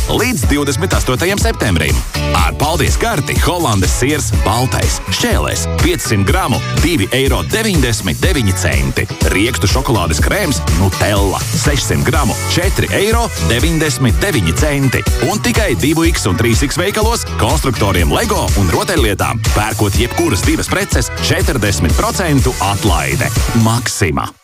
līdz 28. septembrim. Ar paldies karti Holandes siers baltais, šķēlēs 500 gramu 2,99 €. Riekstu šokolādes krēms Nutella 600 gramu 4,99 €. Un tikai 2X un 3X veikalos konstruktoriem Lego un rotaļlietām pērkot jebkuras divas preces 40% atlaide. Maxima.